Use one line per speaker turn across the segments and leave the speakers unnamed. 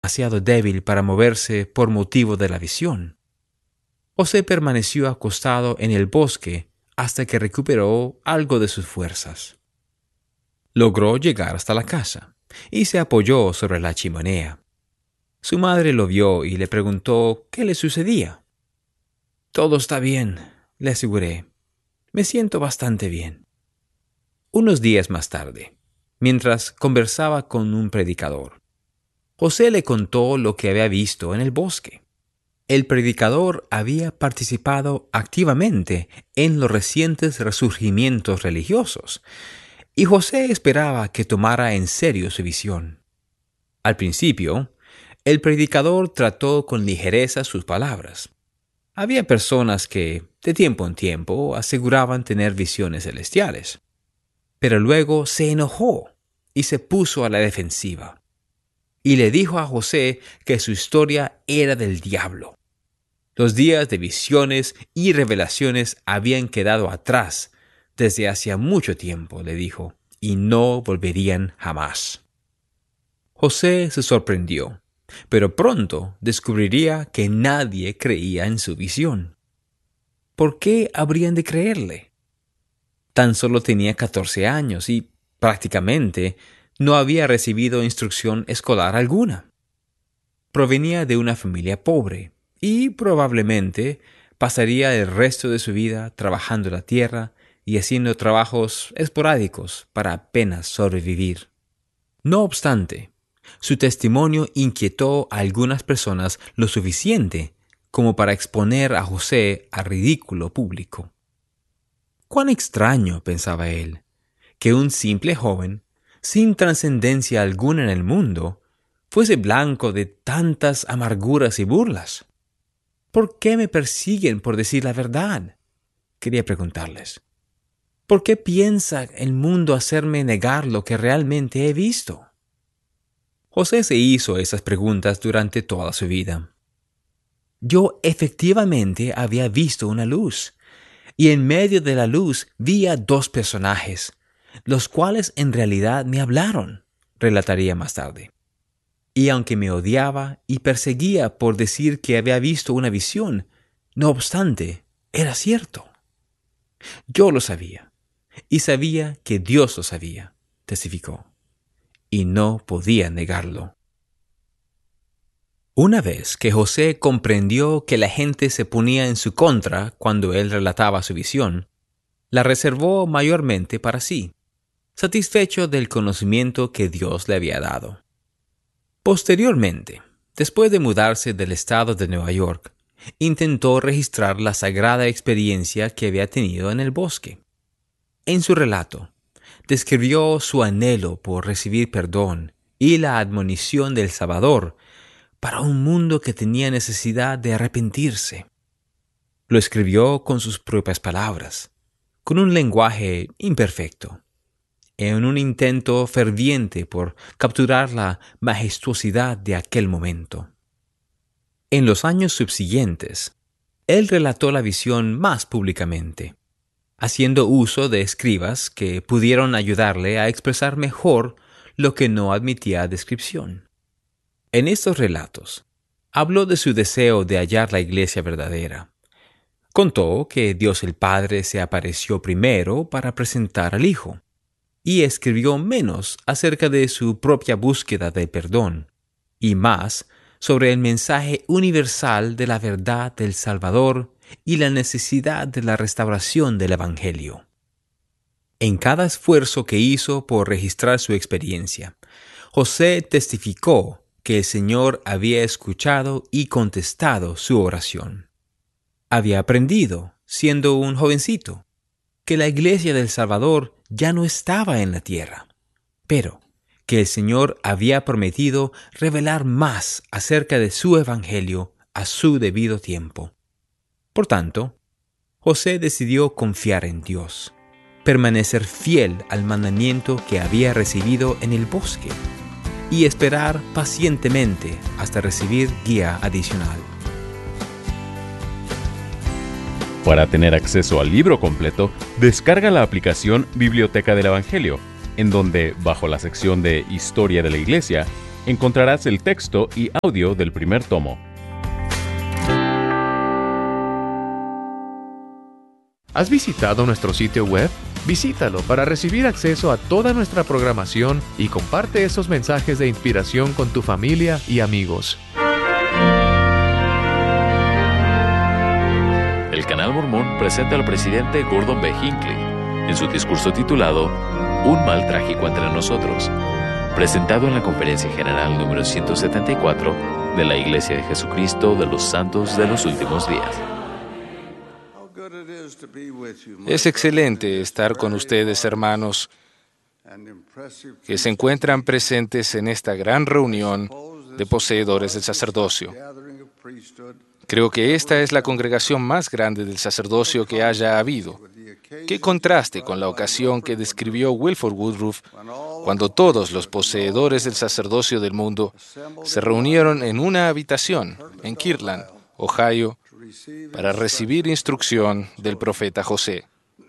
demasiado débil para moverse por motivo de la visión. José permaneció acostado en el bosque hasta que recuperó algo de sus fuerzas. Logró llegar hasta la casa y se apoyó sobre la chimenea. Su madre lo vio y le preguntó qué le sucedía. «Todo está bien», le aseguré. «Me siento bastante bien». Unos días más tarde, mientras conversaba con un predicador, José le contó lo que había visto en el bosque. El predicador había participado activamente en los recientes resurgimientos religiosos, y José esperaba que tomara en serio su visión. Al principio, el predicador trató con ligereza sus palabras. Había personas que, de tiempo en tiempo, aseguraban tener visiones celestiales. Pero luego se enojó y se puso a la defensiva. Y le dijo a José que su historia era del diablo. Los días de visiones y revelaciones habían quedado atrás desde hacía mucho tiempo, le dijo, y no volverían jamás. José se sorprendió, pero pronto descubriría que nadie creía en su visión. ¿Por qué habrían de creerle? Tan solo tenía 14 años y, prácticamente, no había recibido instrucción escolar alguna. Provenía de una familia pobre y, probablemente, pasaría el resto de su vida trabajando la tierra y haciendo trabajos esporádicos para apenas sobrevivir. No obstante, su testimonio inquietó a algunas personas lo suficiente como para exponer a José a ridículo público. Cuán extraño, pensaba él, que un simple joven, sin trascendencia alguna en el mundo, fuese blanco de tantas amarguras y burlas. ¿Por qué me persiguen por decir la verdad?, quería preguntarles. ¿Por qué piensa el mundo hacerme negar lo que realmente he visto? José se hizo esas preguntas durante toda su vida. Yo efectivamente había visto una luz, y en medio de la luz vi a 2 personajes, los cuales en realidad me hablaron, relataría más tarde. Y aunque me odiaba y perseguía por decir que había visto una visión, no obstante, era cierto. Yo lo sabía, y sabía que Dios lo sabía, testificó, y no podía negarlo. Una vez que José comprendió que la gente se ponía en su contra cuando él relataba su visión, la reservó mayormente para sí, satisfecho del conocimiento que Dios le había dado. Posteriormente, después de mudarse del estado de Nueva York, intentó registrar la sagrada experiencia que había tenido en el bosque. En su relato, describió su anhelo por recibir perdón y la admonición del Salvador para un mundo que tenía necesidad de arrepentirse. Lo escribió con sus propias palabras, con un lenguaje imperfecto, en un intento ferviente por capturar la majestuosidad de aquel momento. En los años subsiguientes, él relató la visión más públicamente, haciendo uso de escribas que pudieron ayudarle a expresar mejor lo que no admitía descripción. En estos relatos, habló de su deseo de hallar la iglesia verdadera. Contó que Dios el Padre se apareció primero para presentar al Hijo, y escribió menos acerca de su propia búsqueda de perdón, y más sobre el mensaje universal de la verdad del Salvador y la necesidad de la restauración del Evangelio. En cada esfuerzo que hizo por registrar su experiencia, José testificó que el Señor había escuchado y contestado su oración. Había aprendido, siendo un jovencito, que la iglesia del Salvador ya no estaba en la tierra, pero que el Señor había prometido revelar más acerca de su evangelio a su debido tiempo. Por tanto, José decidió confiar en Dios, permanecer fiel al mandamiento que había recibido en el bosque y esperar pacientemente hasta recibir guía adicional.
Para tener acceso al libro completo, descarga la aplicación Biblioteca del Evangelio, en donde, bajo la sección de Historia de la Iglesia, encontrarás el texto y audio del primer tomo.
¿Has visitado nuestro sitio web? Visítalo para recibir acceso a toda nuestra programación y comparte esos mensajes de inspiración con tu familia y amigos.
El Canal Mormón presenta al presidente Gordon B. Hinckley en su discurso titulado Un mal trágico entre nosotros, presentado en la Conferencia General número 174 de la Iglesia de Jesucristo de los Santos de los Últimos Días.
Es excelente estar con ustedes, hermanos, que se encuentran presentes en esta gran reunión de poseedores del sacerdocio. Creo que esta es la congregación más grande del sacerdocio que haya habido. Qué contraste con la ocasión que describió Wilford Woodruff, cuando todos los poseedores del sacerdocio del mundo se reunieron en una habitación en Kirtland, Ohio, para recibir instrucción del profeta José.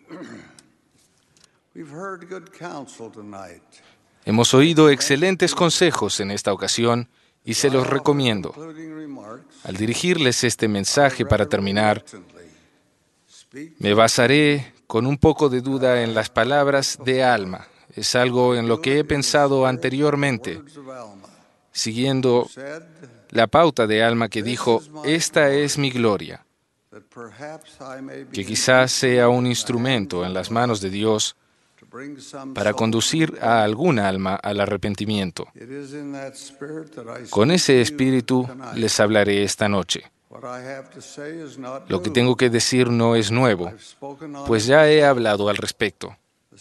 Hemos oído excelentes consejos en esta ocasión y se los recomiendo. Al dirigirles este mensaje para terminar, me basaré con un poco de duda en las palabras de Alma. Es algo en lo que he pensado anteriormente, siguiendo la pauta de Alma que dijo, esta es mi gloria, que quizás sea un instrumento en las manos de Dios para conducir a algún alma al arrepentimiento. Con ese espíritu les hablaré esta noche. Lo que tengo que decir no es nuevo, pues ya he hablado al respecto.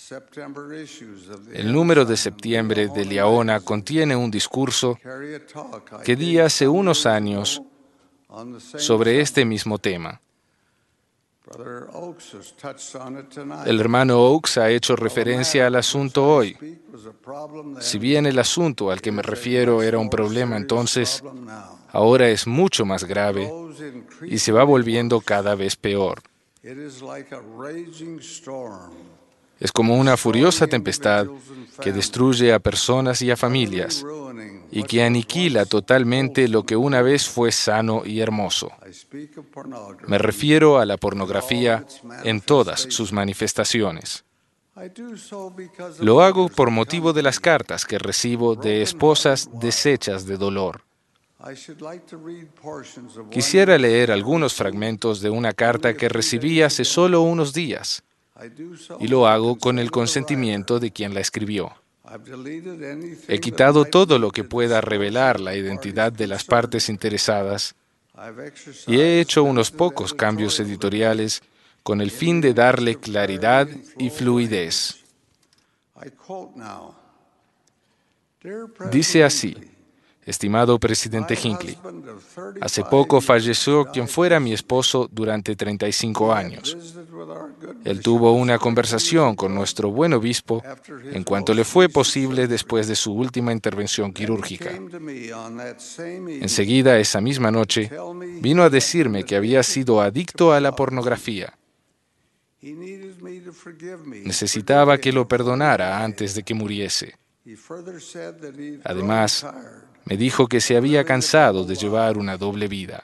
El número de septiembre de Liahona contiene un discurso que di hace unos años sobre este mismo tema. El hermano Oakes ha hecho referencia al asunto hoy. Si bien el asunto al que me refiero era un problema entonces, ahora es mucho más grave y se va volviendo cada vez peor. Es como una furiosa tempestad que destruye a personas y a familias y que aniquila totalmente lo que una vez fue sano y hermoso. Me refiero a la pornografía en todas sus manifestaciones. Lo hago por motivo de las cartas que recibo de esposas deshechas de dolor. Quisiera leer algunos fragmentos de una carta que recibí hace solo unos días, y lo hago con el consentimiento de quien la escribió. He quitado todo lo que pueda revelar la identidad de las partes interesadas y he hecho unos pocos cambios editoriales con el fin de darle claridad y fluidez. Dice así: estimado presidente Hinckley, hace poco falleció quien fuera mi esposo durante 35 años. Él tuvo una conversación con nuestro buen obispo en cuanto le fue posible después de su última intervención quirúrgica. Enseguida, esa misma noche, vino a decirme que había sido adicto a la pornografía. Necesitaba que lo perdonara antes de que muriese. Además, me dijo que se había cansado de llevar una doble vida.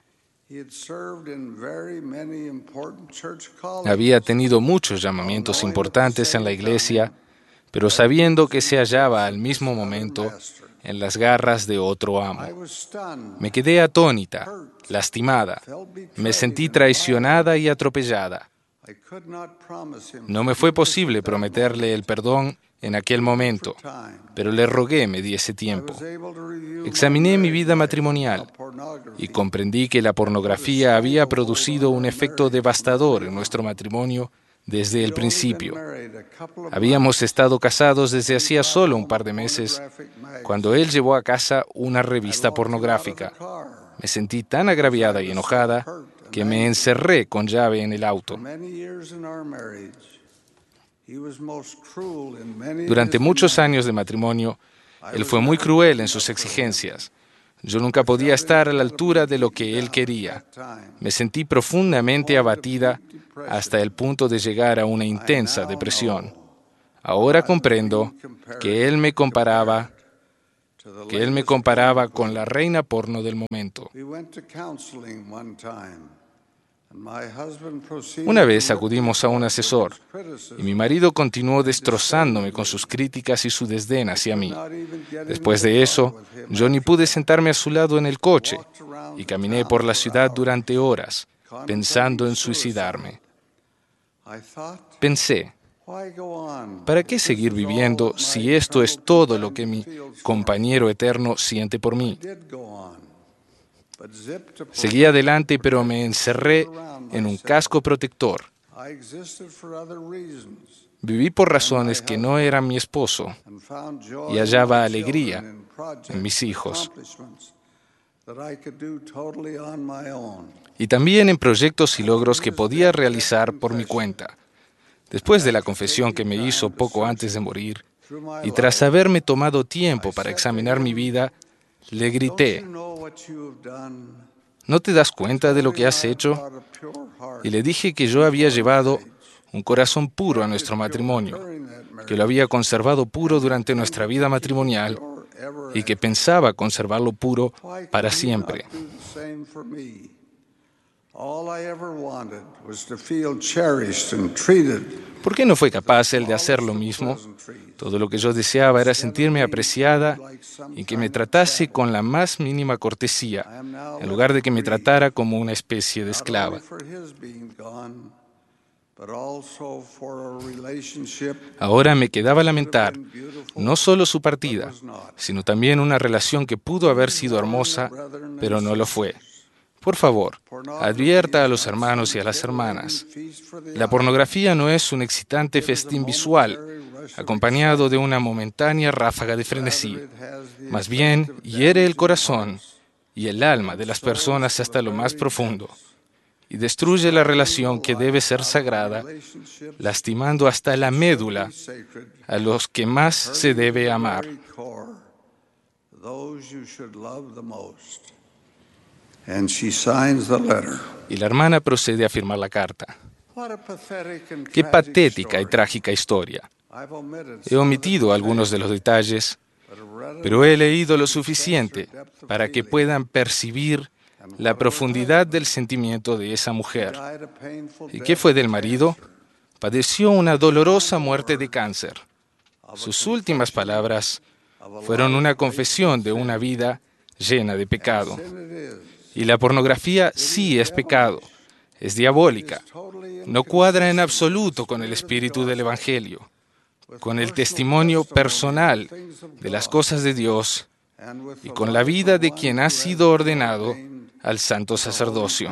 Había tenido muchos llamamientos importantes en la iglesia, pero sabiendo que se hallaba al mismo momento en las garras de otro amo. Me quedé atónita, lastimada, me sentí traicionada y atropellada. No me fue posible prometerle el perdón en aquel momento, pero le rogué me diese tiempo. Examiné mi vida matrimonial y comprendí que la pornografía había producido un efecto devastador en nuestro matrimonio desde el principio. Habíamos estado casados desde hacía solo un par de meses, cuando él llevó a casa una revista pornográfica. Me sentí tan agraviada y enojada que me encerré con llave en el auto. Durante muchos años de matrimonio, él fue muy cruel en sus exigencias. Yo nunca podía estar a la altura de lo que él quería. Me sentí profundamente abatida hasta el punto de llegar a una intensa depresión. Ahora comprendo que él me comparaba que él me comparaba con la reina porno del momento. Una vez acudimos a un asesor y mi marido continuó destrozándome con sus críticas y su desdén hacia mí. Después de eso, yo ni pude sentarme a su lado en el coche y caminé por la ciudad durante horas, pensando en suicidarme. Pensé, ¿para qué seguir viviendo si esto es todo lo que mi compañero eterno siente por mí? Seguí adelante, pero me encerré en un casco protector. Viví por razones que no eran mi esposo y hallaba alegría en mis hijos. Y también en proyectos y logros que podía realizar por mi cuenta. Después de la confesión que me hizo poco antes de morir, y tras haberme tomado tiempo para examinar mi vida, le grité, ¿no te das cuenta de lo que has hecho? Y le dije que yo había llevado un corazón puro a nuestro matrimonio, que lo había conservado puro durante nuestra vida matrimonial y que pensaba conservarlo puro para siempre. ¿Por qué no fue capaz él de hacer lo mismo? Todo lo que yo deseaba era sentirme apreciada y que me tratase con la más mínima cortesía, en lugar de que me tratara como una especie de esclava. Ahora me quedaba lamentar no solo su partida, sino también una relación que pudo haber sido hermosa, pero no lo fue. Por favor, advierta a los hermanos y a las hermanas. La pornografía no es un excitante festín visual, acompañado de una momentánea ráfaga de frenesí. Más bien, hiere el corazón y el alma de las personas hasta lo más profundo y destruye la relación que debe ser sagrada, lastimando hasta la médula a los que más se debe amar. Y la hermana procede a firmar la carta. Qué patética y trágica historia. He omitido algunos de los detalles, pero he leído lo suficiente para que puedan percibir la profundidad del sentimiento de esa mujer. ¿Y qué fue del marido? Padeció una dolorosa muerte de cáncer. Sus últimas palabras fueron una confesión de una vida llena de pecado. Y la pornografía sí es pecado, es diabólica, no cuadra en absoluto con el espíritu del Evangelio, con el testimonio personal de las cosas de Dios y con la vida de quien ha sido ordenado al santo sacerdocio.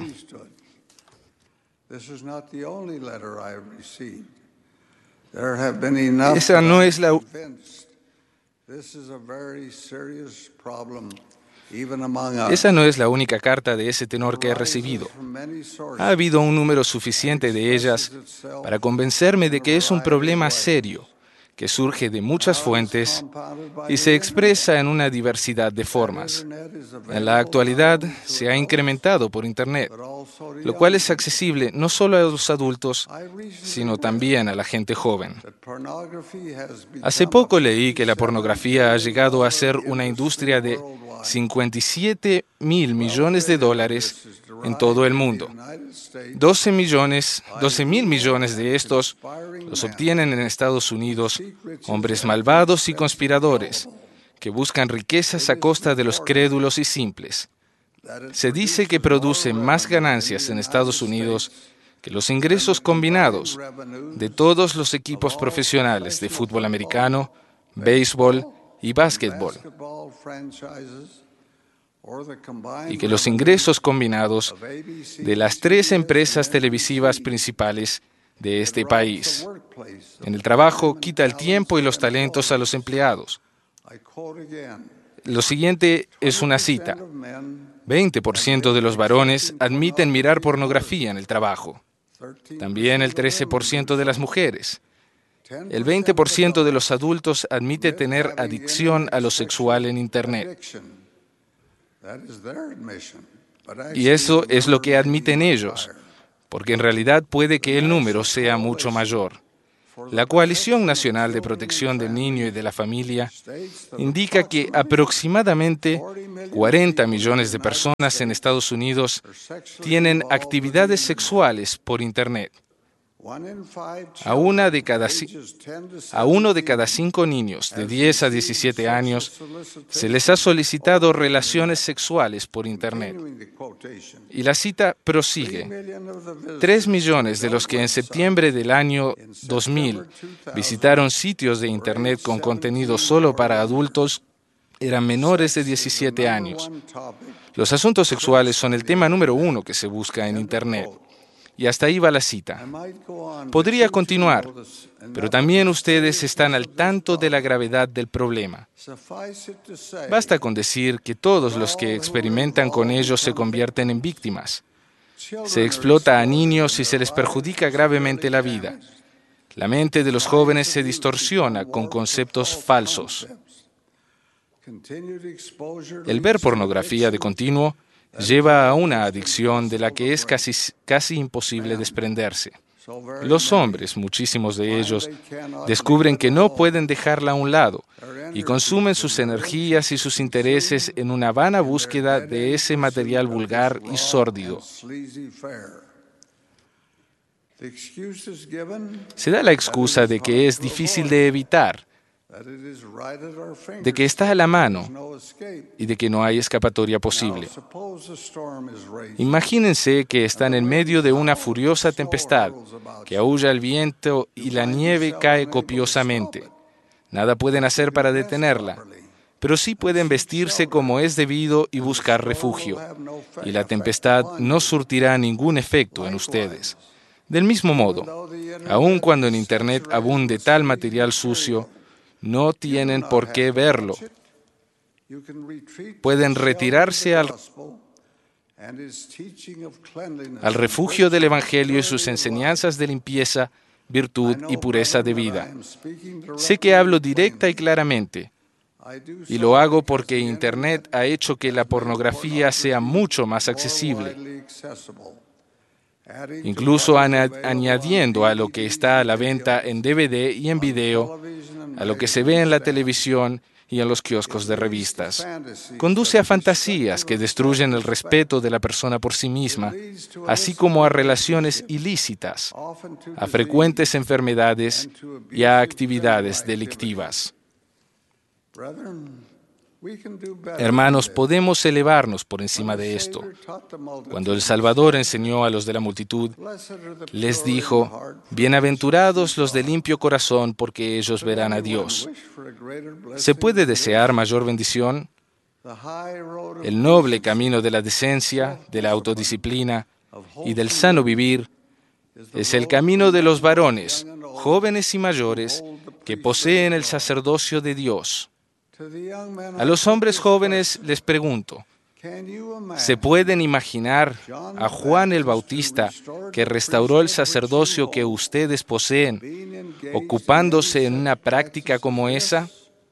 Esa no es la única carta de ese tenor que he recibido. Ha habido un número suficiente de ellas para convencerme de que es un problema serio, que surge de muchas fuentes y se expresa en una diversidad de formas. En la actualidad se ha incrementado por Internet, lo cual es accesible no solo a los adultos, sino también a la gente joven. Hace poco leí que la pornografía ha llegado a ser una industria de 57 mil millones de dólares en todo el mundo. 12 mil millones de estos los obtienen en Estados Unidos hombres malvados y conspiradores que buscan riquezas a costa de los crédulos y simples. Se dice que produce más ganancias en Estados Unidos que los ingresos combinados de todos los equipos profesionales de fútbol americano, béisbol y básquetbol, y que los ingresos combinados de las 3 empresas televisivas principales de este país. En el trabajo quita el tiempo y los talentos a los empleados. Lo siguiente es una cita. 20% de los varones admiten mirar pornografía en el trabajo. También el 13% de las mujeres. El 20% de los adultos admite tener adicción a lo sexual en Internet. Y eso es lo que admiten ellos, porque en realidad puede que el número sea mucho mayor. La Coalición Nacional de Protección del Niño y de la Familia indica que aproximadamente 40 millones de personas en Estados Unidos tienen actividades sexuales por Internet. A uno de cada 5 niños de 10 a 17 años se les ha solicitado relaciones sexuales por Internet. Y la cita prosigue. 3 millones de los que en septiembre del año 2000 visitaron sitios de Internet con contenido solo para adultos eran menores de 17 años. Los asuntos sexuales son el tema número 1 que se busca en Internet. Y hasta ahí va la cita. Podría continuar, pero también ustedes están al tanto de la gravedad del problema. Basta con decir que todos los que experimentan con ello se convierten en víctimas. Se explota a niños y se les perjudica gravemente la vida. La mente de los jóvenes se distorsiona con conceptos falsos. El ver pornografía de continuo lleva a una adicción de la que es casi imposible desprenderse. Los hombres, muchísimos de ellos, descubren que no pueden dejarla a un lado y consumen sus energías y sus intereses en una vana búsqueda de ese material vulgar y sórdido. Se da la excusa de que es difícil de evitar, de que está a la mano y de que no hay escapatoria posible. Imagínense que están en medio de una furiosa tempestad, que aúlla el viento y la nieve cae copiosamente. Nada pueden hacer para detenerla, pero sí pueden vestirse como es debido y buscar refugio, y la tempestad no surtirá ningún efecto en ustedes. Del mismo modo, aun cuando en Internet abunde tal material sucio, no tienen por qué verlo. Pueden retirarse al refugio del Evangelio y sus enseñanzas de limpieza, virtud y pureza de vida. Sé que hablo directa y claramente, y lo hago porque Internet ha hecho que la pornografía sea mucho más accesible, incluso añadiendo a lo que está a la venta en DVD y en video, a lo que se ve en la televisión y en los kioscos de revistas. Conduce a fantasías que destruyen el respeto de la persona por sí misma, así como a relaciones ilícitas, a frecuentes enfermedades y a actividades delictivas. Hermanos, podemos elevarnos por encima de esto. Cuando el Salvador enseñó a los de la multitud, les dijo: bienaventurados los de limpio corazón, porque ellos verán a Dios. ¿Se puede desear mayor bendición? El noble camino de la decencia, de la autodisciplina y del sano vivir es el camino de los varones, jóvenes y mayores, que poseen el sacerdocio de Dios. A los hombres jóvenes les pregunto, ¿se pueden imaginar a Juan el Bautista, que restauró el sacerdocio que ustedes poseen, ocupándose en una práctica como esa?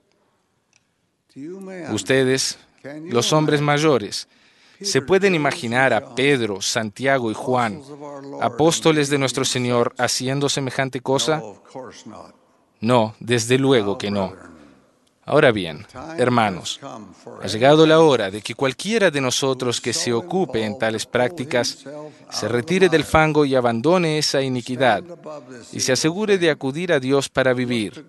Ustedes, los hombres mayores, ¿se pueden imaginar a Pedro, Santiago y Juan, apóstoles de nuestro Señor, haciendo semejante cosa? No, desde luego que no. Ahora bien, hermanos, ha llegado la hora de que cualquiera de nosotros que se ocupe en tales prácticas se retire del fango y abandone esa iniquidad y se asegure de acudir a Dios para vivir.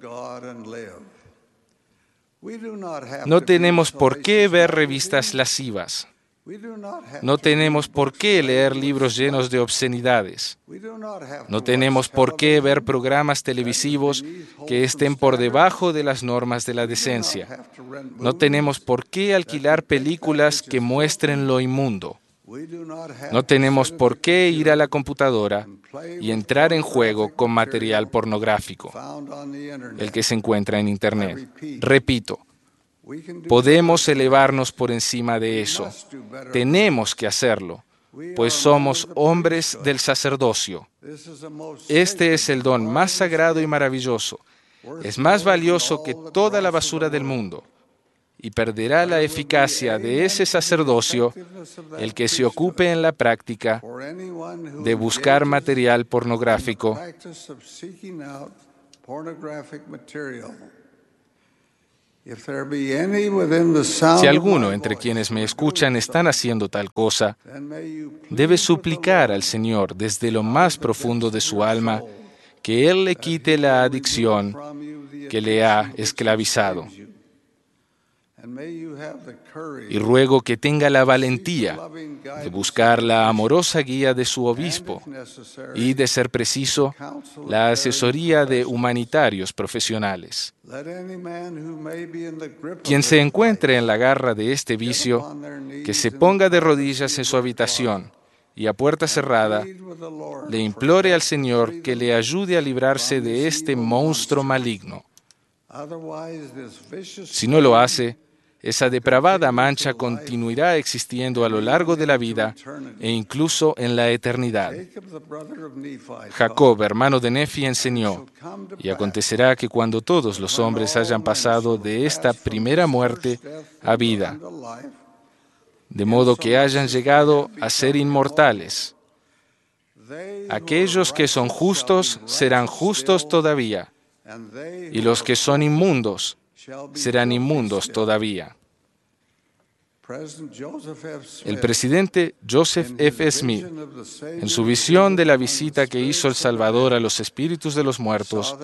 No tenemos por qué ver revistas lascivas. No tenemos por qué leer libros llenos de obscenidades. No tenemos por qué ver programas televisivos que estén por debajo de las normas de la decencia. No tenemos por qué alquilar películas que muestren lo inmundo. No tenemos por qué ir a la computadora y entrar en juego con material pornográfico, el que se encuentra en Internet. Repito, podemos elevarnos por encima de eso. Tenemos que hacerlo, pues somos hombres del sacerdocio. Este es el don más sagrado y maravilloso. Es más valioso que toda la basura del mundo. Y perderá la eficacia de ese sacerdocio el que se ocupe en la práctica de buscar material pornográfico Si alguno entre quienes me escuchan están haciendo tal cosa, debe suplicar al Señor desde lo más profundo de su alma que Él le quite la adicción que le ha esclavizado. Y ruego que tenga la valentía de buscar la amorosa guía de su obispo y, de ser preciso, la asesoría de humanitarios profesionales. Quien se encuentre en la garra de este vicio, que se ponga de rodillas en su habitación y a puerta cerrada, le implore al Señor que le ayude a librarse de este monstruo maligno. Si no lo hace, esa depravada mancha continuará existiendo a lo largo de la vida e incluso en la eternidad. Jacob, hermano de Nefi, enseñó: y acontecerá que cuando todos los hombres hayan pasado de esta primera muerte a vida, de modo que hayan llegado a ser inmortales, aquellos que son justos serán justos todavía, y los que son inmundos serán inmundos todavía. El presidente Joseph F. Smith, en su visión de la visita que hizo el Salvador a los espíritus de los muertos,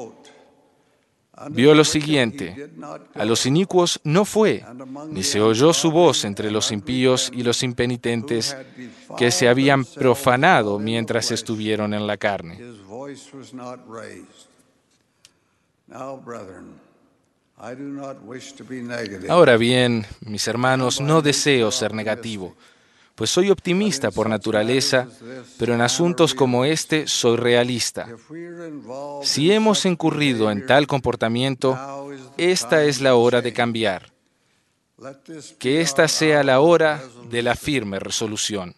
vio lo siguiente: a los inicuos no fue, ni se oyó su voz entre los impíos y los impenitentes que se habían profanado mientras estuvieron en la carne. Ahora bien, mis hermanos, no deseo ser negativo, pues soy optimista por naturaleza, pero en asuntos como este soy realista. Si hemos incurrido en tal comportamiento, esta es la hora de cambiar. Que esta sea la hora de la firme resolución.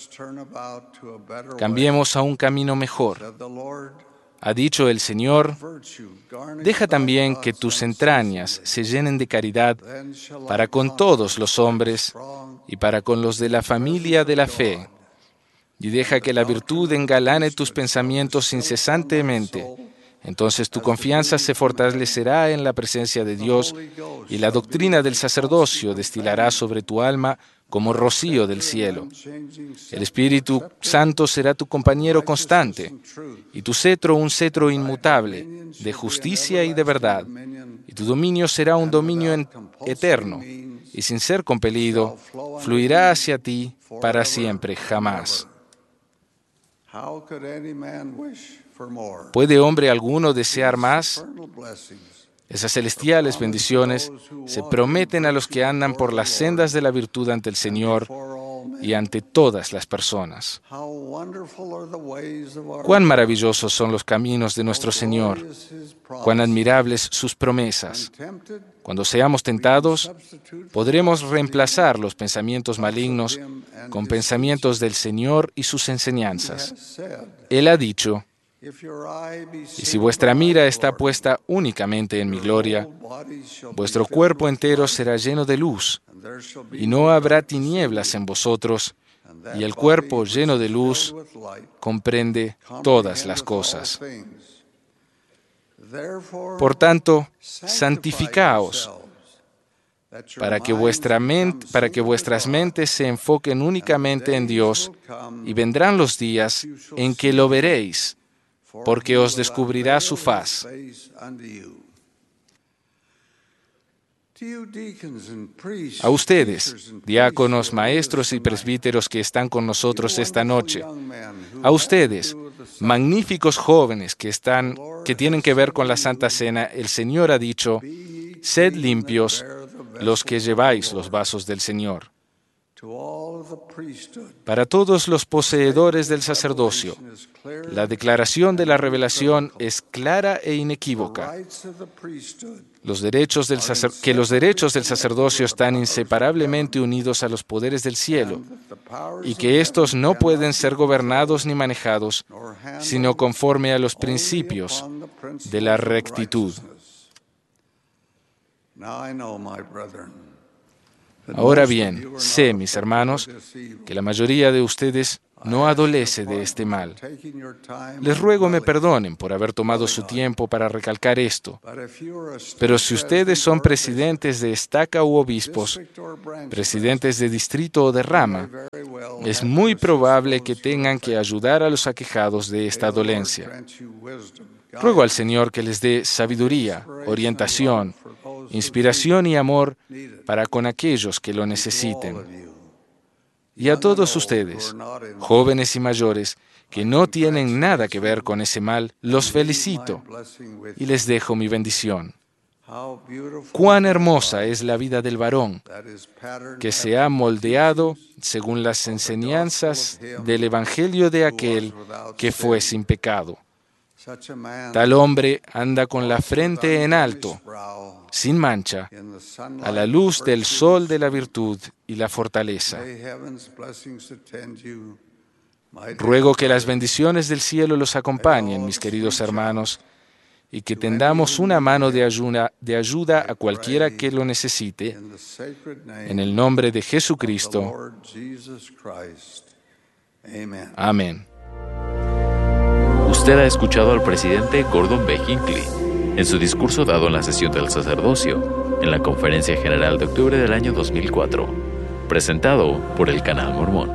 Cambiemos a un camino mejor. Ha dicho el Señor: deja también que tus entrañas se llenen de caridad para con todos los hombres y para con los de la familia de la fe. Y deja que la virtud engalane tus pensamientos incesantemente. Entonces tu confianza se fortalecerá en la presencia de Dios y la doctrina del sacerdocio destilará sobre tu alma como rocío del cielo. El Espíritu Santo será tu compañero constante, y tu cetro un cetro inmutable, de justicia y de verdad, y tu dominio será un dominio eterno, y sin ser compelido, fluirá hacia ti para siempre, jamás. ¿Puede hombre alguno desear más? Esas celestiales bendiciones se prometen a los que andan por las sendas de la virtud ante el Señor y ante todas las personas. Cuán maravillosos son los caminos de nuestro Señor, cuán admirables sus promesas. Cuando seamos tentados, podremos reemplazar los pensamientos malignos con pensamientos del Señor y sus enseñanzas. Él ha dicho: y si vuestra mira está puesta únicamente en mi gloria, vuestro cuerpo entero será lleno de luz, y no habrá tinieblas en vosotros, y el cuerpo lleno de luz comprende todas las cosas. Por tanto, santificaos, para que vuestras mentes se enfoquen únicamente en Dios, y vendrán los días en que lo veréis, porque os descubrirá su faz. A ustedes, diáconos, maestros y presbíteros que están con nosotros esta noche, a ustedes, magníficos jóvenes que tienen que ver con la Santa Cena, el Señor ha dicho: sed limpios los que lleváis los vasos del Señor. Para todos los poseedores del sacerdocio, la declaración de la revelación es clara e inequívoca. Los derechos del sacerdocio están inseparablemente unidos a los poderes del cielo y que éstos no pueden ser gobernados ni manejados, sino conforme a los principios de la rectitud. Ahora bien, sé, mis hermanos, que la mayoría de ustedes no adolece de este mal. Les ruego me perdonen por haber tomado su tiempo para recalcar esto. Pero si ustedes son presidentes de estaca u obispos, presidentes de distrito o de rama, es muy probable que tengan que ayudar a los aquejados de esta dolencia. Ruego al Señor que les dé sabiduría, orientación, inspiración y amor para con aquellos que lo necesiten. Y a todos ustedes, jóvenes y mayores, que no tienen nada que ver con ese mal, los felicito y les dejo mi bendición. Cuán hermosa es la vida del varón, que se ha moldeado según las enseñanzas del Evangelio de aquel que fue sin pecado. Tal hombre anda con la frente en alto, sin mancha, a la luz del sol de la virtud y la fortaleza. Ruego que las bendiciones del cielo los acompañen, mis queridos hermanos, y que tendamos una mano de ayuda a cualquiera que lo necesite, en el nombre de Jesucristo. Amén.
Usted ha escuchado al presidente Gordon B. Hinckley en su discurso dado en la sesión del sacerdocio, en la Conferencia General de octubre del año 2004, presentado por el Canal Mormón.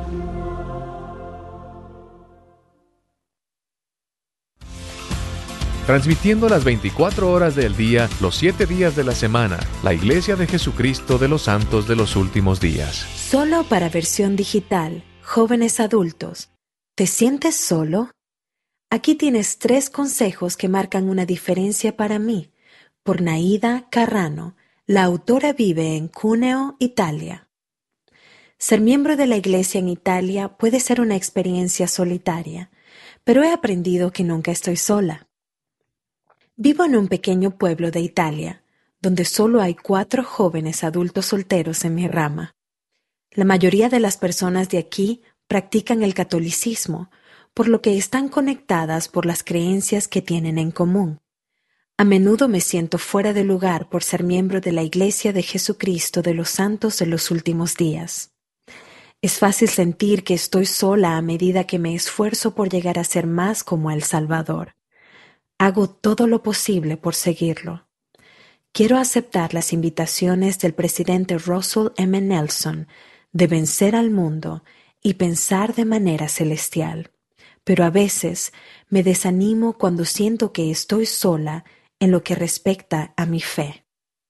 Transmitiendo las 24 horas del día, los 7 días de la semana, la Iglesia de Jesucristo de los Santos de los Últimos Días.
Solo para versión digital, jóvenes adultos. ¿Te sientes solo? Aquí tienes 3 consejos que marcan una diferencia para mí, por Naida Carrano. La autora vive en Cuneo, Italia. Ser miembro de la Iglesia en Italia puede ser una experiencia solitaria, pero he aprendido que nunca estoy sola. Vivo en un pequeño pueblo de Italia, donde solo hay 4 jóvenes adultos solteros en mi rama. La mayoría de las personas de aquí practican el catolicismo, por lo que están conectadas por las creencias que tienen en común. A menudo me siento fuera de lugar por ser miembro de la Iglesia de Jesucristo de los Santos de los Últimos Días. Es fácil sentir que estoy sola a medida que me esfuerzo por llegar a ser más como el Salvador. Hago todo lo posible por seguirlo. Quiero aceptar las invitaciones del presidente Russell M. Nelson de vencer al mundo y pensar de manera celestial. Pero a veces me desanimo cuando siento que estoy sola en lo que respecta a mi fe.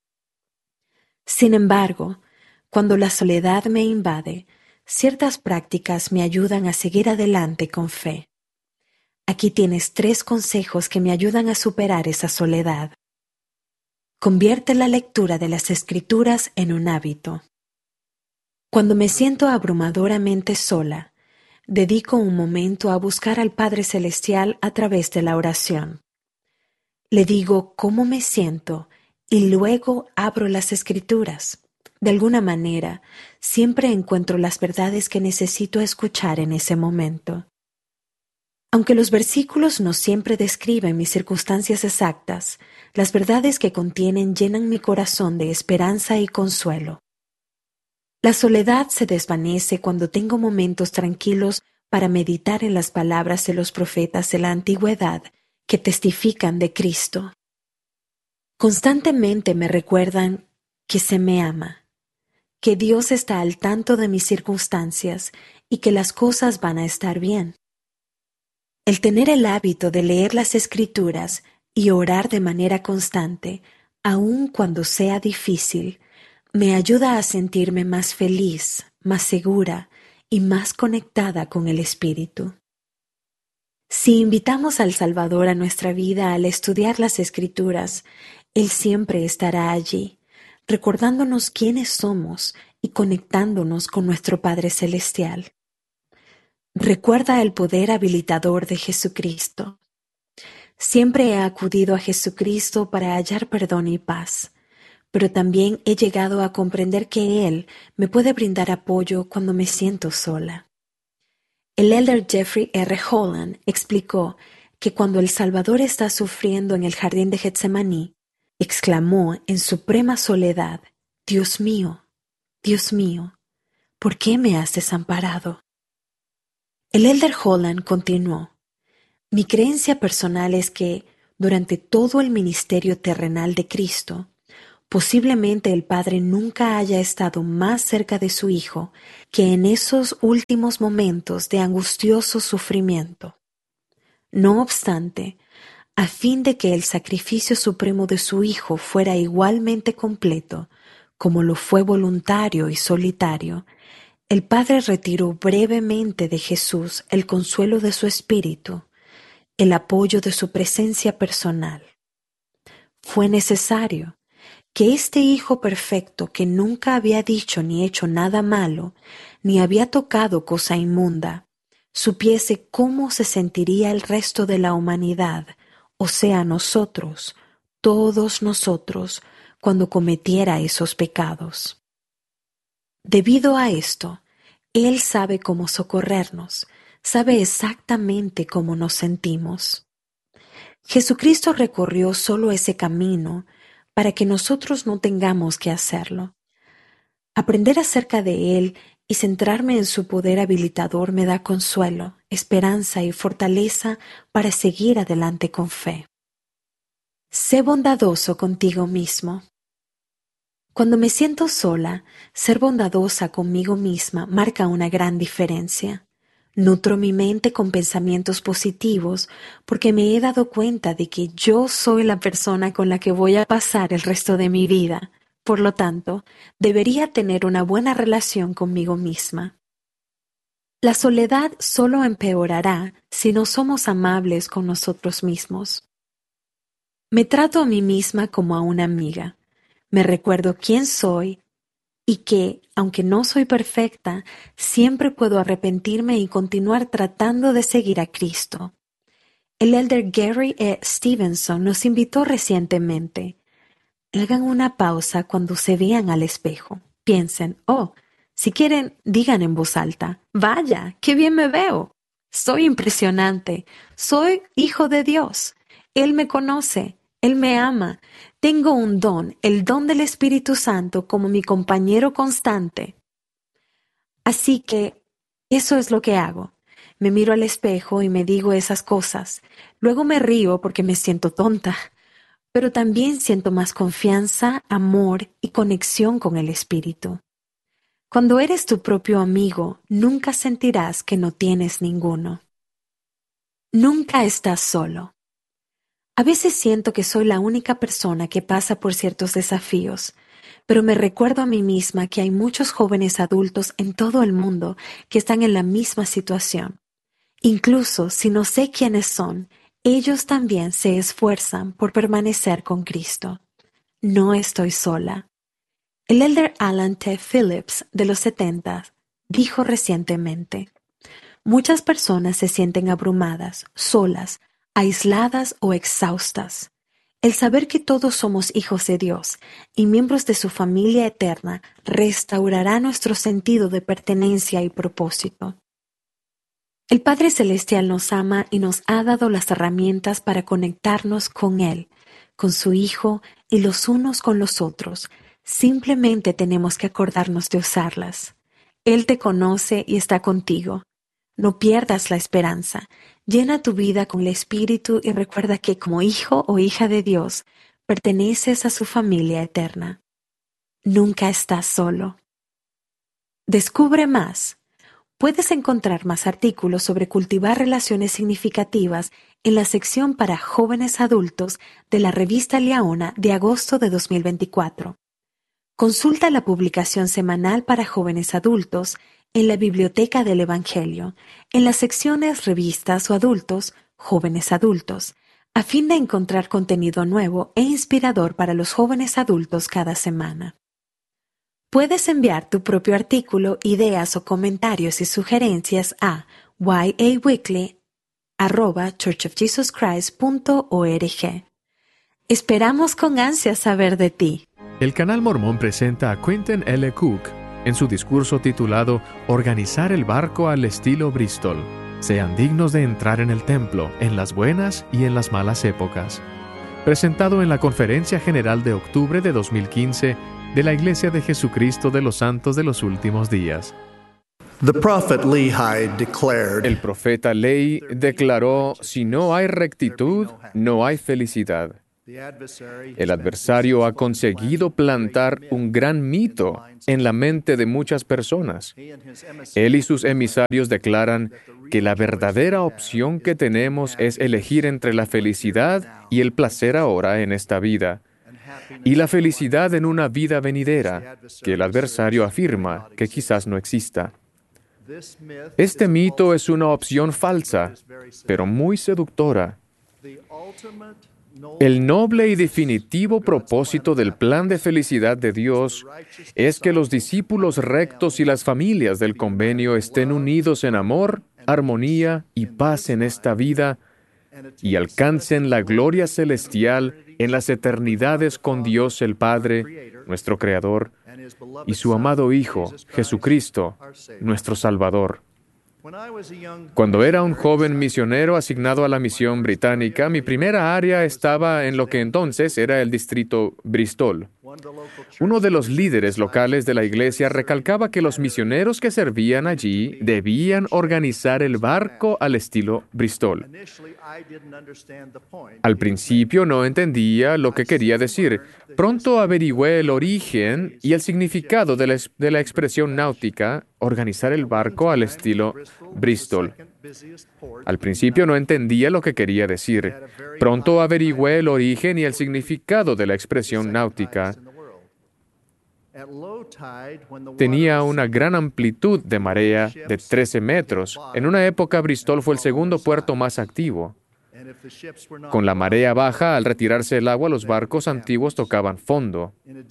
Sin embargo, cuando la soledad me invade, ciertas prácticas me ayudan a seguir adelante con fe. Aquí tienes 3 consejos que me ayudan a superar esa soledad. Convierte la lectura de las Escrituras en un hábito. Cuando me siento abrumadoramente sola, dedico un momento a buscar al Padre Celestial a través de la oración. Le digo cómo me siento y luego abro las Escrituras. De alguna manera, siempre encuentro las verdades que necesito escuchar en ese momento. Aunque los versículos no siempre describen mis circunstancias exactas, las verdades que contienen llenan mi corazón de esperanza y consuelo. La soledad se desvanece cuando tengo momentos tranquilos para meditar en las palabras de los profetas de la antigüedad que testifican de Cristo. Constantemente me recuerdan que se me ama, que Dios está al tanto de mis circunstancias y que las cosas van a estar bien. El tener el hábito de leer las Escrituras y orar de manera constante, aun cuando sea difícil, me ayuda a sentirme más feliz, más segura y más conectada con el Espíritu. Si invitamos al Salvador a nuestra vida al estudiar las Escrituras, Él siempre estará allí, recordándonos quiénes somos y conectándonos con nuestro Padre Celestial. Recuerda el poder habilitador de Jesucristo. Siempre he acudido a Jesucristo para hallar perdón y paz, pero también he llegado a comprender que Él me puede brindar apoyo cuando me siento sola. El elder Jeffrey R. Holland explicó que cuando el Salvador está sufriendo en el jardín de Getsemaní, exclamó en suprema soledad: Dios mío, Dios mío, ¿por qué me has desamparado? El Elder Holland continuó: mi creencia personal es que, durante todo el ministerio terrenal de Cristo, posiblemente el Padre nunca haya estado más cerca de su Hijo que en esos últimos momentos de angustioso sufrimiento. No obstante, a fin de que el sacrificio supremo de su Hijo fuera igualmente completo, como lo fue voluntario y solitario, el Padre retiró brevemente de Jesús el consuelo de su espíritu, el apoyo de su presencia personal. Fue necesario que este Hijo perfecto, que nunca había dicho ni hecho nada malo, ni había tocado cosa inmunda, supiese cómo se sentiría el resto de la humanidad, o sea, nosotros, todos nosotros, cuando cometiera esos pecados. Debido a esto, Él sabe cómo socorrernos, sabe exactamente cómo nos sentimos. Jesucristo recorrió solo ese camino para que nosotros no tengamos que hacerlo. Aprender acerca de Él y centrarme en su poder habilitador me da consuelo, esperanza y fortaleza para seguir adelante con fe. Sé bondadoso contigo mismo. Cuando me siento sola, ser bondadosa conmigo misma marca una gran diferencia. Nutro mi mente con pensamientos positivos porque me he dado cuenta de que yo soy la persona con la que voy a pasar el resto de mi vida. Por lo tanto, debería tener una buena relación conmigo misma. La soledad solo empeorará si no somos amables con nosotros mismos. Me trato a mí misma como a una amiga. Me recuerdo quién soy y que, aunque no soy perfecta, siempre puedo arrepentirme y continuar tratando de seguir a Cristo. El Elder Gary E. Stevenson nos invitó recientemente: hagan una pausa cuando se vean al espejo. Piensen, si quieren, digan en voz alta: vaya, qué bien me veo. Soy impresionante. Soy hijo de Dios. Él me conoce. Él me ama. Tengo un don, el don del Espíritu Santo, como mi compañero constante. Así que eso es lo que hago. Me miro al espejo y me digo esas cosas. Luego me río porque me siento tonta. Pero también siento más confianza, amor y conexión con el Espíritu. Cuando eres tu propio amigo, nunca sentirás que no tienes ninguno. Nunca estás solo. A veces siento que soy la única persona que pasa por ciertos desafíos, pero me recuerdo a mí misma que hay muchos jóvenes adultos en todo el mundo que están en la misma situación. Incluso si no sé quiénes son, ellos también se esfuerzan por permanecer con Cristo. No estoy sola. El Elder Alan T. Phillips de los 70 dijo recientemente: muchas personas se sienten abrumadas, solas, aisladas o exhaustas. El saber que todos somos hijos de Dios y miembros de su familia eterna restaurará nuestro sentido de pertenencia y propósito. El Padre Celestial nos ama y nos ha dado las herramientas para conectarnos con Él, con su Hijo y los unos con los otros. Simplemente tenemos que acordarnos de usarlas. Él te conoce y está contigo. No pierdas la esperanza. Llena tu vida con el Espíritu y recuerda que como hijo o hija de Dios, perteneces a su familia eterna. Nunca estás solo. Descubre más. Puedes encontrar más artículos sobre cultivar relaciones significativas en la sección para jóvenes adultos de la revista Liaona de agosto de 2024. Consulta la publicación semanal para jóvenes adultos en la Biblioteca del Evangelio, en las secciones Revistas o Adultos, Jóvenes Adultos, a fin de encontrar contenido nuevo e inspirador para los jóvenes adultos cada semana. Puedes enviar tu propio artículo, ideas o comentarios y sugerencias a yaweekly@churchofjesuschrist.org. Esperamos con ansias saber de ti.
El Canal Mormón presenta a Quentin L. Cook en su discurso titulado Organizar el barco al estilo Bristol. Sean dignos de entrar en el templo en las buenas y en las malas épocas. Presentado en la Conferencia General de octubre de 2015 de la Iglesia de Jesucristo de los Santos de los Últimos Días.
El profeta Lehi declaró: si no hay rectitud, no hay felicidad. El adversario ha conseguido plantar un gran mito en la mente de muchas personas. Él y sus emisarios declaran que la verdadera opción que tenemos es elegir entre la felicidad y el placer ahora en esta vida, y la felicidad en una vida venidera, que el adversario afirma que quizás no exista. Este mito es una opción falsa, pero muy seductora. El noble y definitivo propósito del plan de felicidad de Dios es que los discípulos rectos y las familias del convenio estén unidos en amor, armonía y paz en esta vida y alcancen la gloria celestial en las eternidades con Dios el Padre, nuestro Creador, y su amado Hijo, Jesucristo, nuestro Salvador. Cuando era un joven misionero asignado a la misión británica, mi primera área estaba en lo que entonces era el distrito Bristol. Uno de los líderes locales de la iglesia recalcaba que los misioneros que servían allí debían organizar el barco al estilo Bristol. Al principio no entendía lo que quería decir. Pronto averigüé el origen y el significado de la expresión náutica, organizar el barco al estilo Bristol. Al principio no entendía lo que quería decir. Pronto averigüé el origen y el significado de la expresión náutica. Tenía una gran amplitud de marea de 13 metros. En una época, Bristol fue el segundo puerto más activo. Con la marea baja, al retirarse el agua, los barcos antiguos tocaban fondo.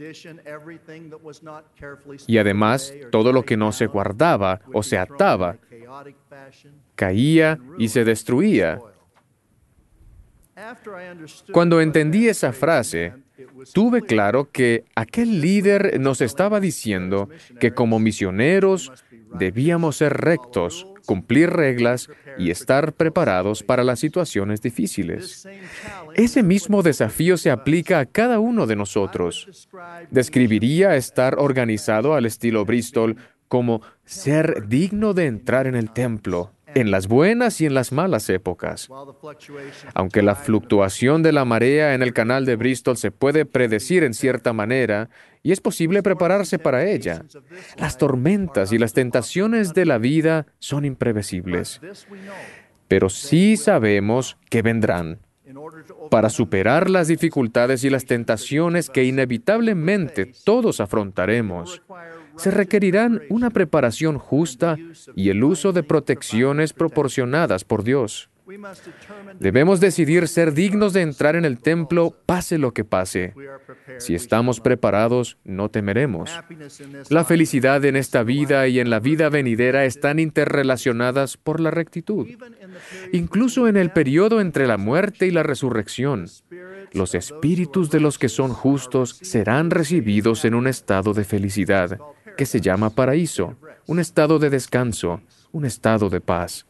Y además, todo lo que no se guardaba o se ataba, caía y se destruía. Cuando entendí esa frase, tuve claro que aquel líder nos estaba diciendo que como misioneros debíamos ser rectos, cumplir reglas y estar preparados para las situaciones difíciles. Ese mismo desafío se aplica a cada uno de nosotros. Describiría estar organizado al estilo Bristol como ser digno de entrar en el templo, en las buenas y en las malas épocas. Aunque la fluctuación de la marea en el canal de Bristol se puede predecir en cierta manera, y es posible prepararse para ella, las tormentas y las tentaciones de la vida son imprevisibles. Pero sí sabemos que vendrán. Para superar las dificultades y las tentaciones que inevitablemente todos afrontaremos, se requerirán una preparación justa y el uso de protecciones proporcionadas por Dios. Debemos decidir ser dignos de entrar en el templo, pase lo que pase. Si estamos preparados, no temeremos. La felicidad en esta vida y en la vida venidera están interrelacionadas por la rectitud. Incluso en el periodo entre la muerte y la resurrección, los espíritus de los que son justos serán recibidos en un estado de felicidad, que se llama paraíso, un estado de descanso, un estado de paz.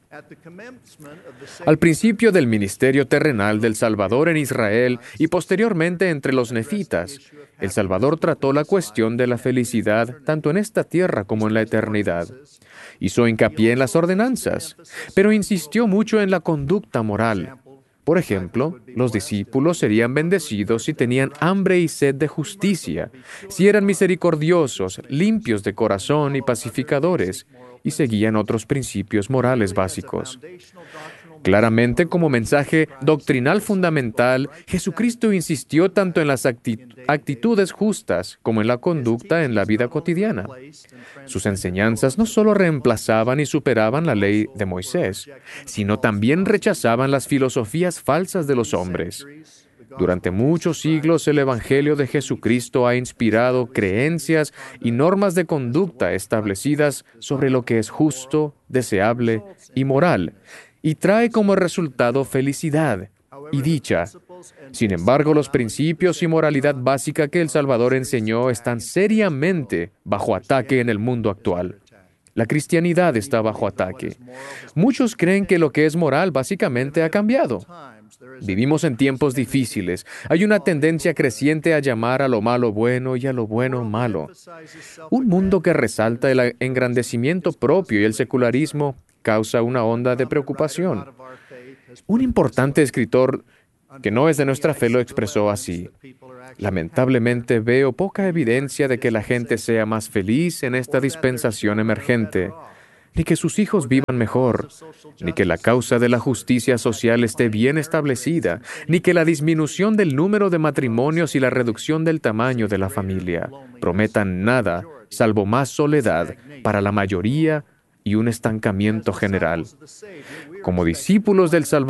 Al principio del ministerio terrenal del Salvador en Israel y posteriormente entre los nefitas, el Salvador trató la cuestión de la felicidad tanto en esta tierra como en la eternidad. Hizo hincapié en las ordenanzas, pero insistió mucho en la conducta moral. Por ejemplo, los discípulos serían bendecidos si tenían hambre y sed de justicia, si eran misericordiosos, limpios de corazón y pacificadores, y seguían otros principios morales básicos. Claramente, como mensaje doctrinal fundamental, Jesucristo insistió tanto en las actitudes justas como en la conducta en la vida cotidiana. Sus enseñanzas no solo reemplazaban y superaban la ley de Moisés, sino también rechazaban las filosofías falsas de los hombres. Durante muchos siglos el Evangelio de Jesucristo ha inspirado creencias y normas de conducta establecidas sobre lo que es justo, deseable y moral, y trae como resultado felicidad y dicha. Sin embargo, los principios y moralidad básica que el Salvador enseñó están seriamente bajo ataque en el mundo actual. La cristianidad está bajo ataque. Muchos creen que lo que es moral básicamente ha cambiado. Vivimos en tiempos difíciles. Hay una tendencia creciente a llamar a lo malo bueno y a lo bueno malo. Un mundo que resalta el engrandecimiento propio y el secularismo causa una onda de preocupación. Un importante escritor que no es de nuestra fe lo expresó así: lamentablemente veo poca evidencia de que la gente sea más feliz en esta dispensación emergente, ni que sus hijos vivan mejor, ni que la causa de la justicia social esté bien establecida, ni que la disminución del número de matrimonios y la reducción del tamaño de la familia prometan nada salvo más soledad para la mayoría y un estancamiento general. Como discípulos del Salvador,